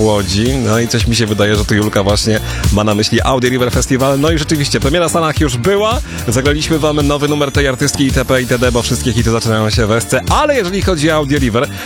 Łodzi. No i coś mi się wydaje, że tu Julka właśnie ma na myśli Audio River Festival. No i rzeczywiście, premiera w Stanach już była. Zagraliśmy wam nowy numer tej artystki itp. itd., bo wszystkie hity zaczynają się w SC. Ale jeżeli chodzi o Audio River,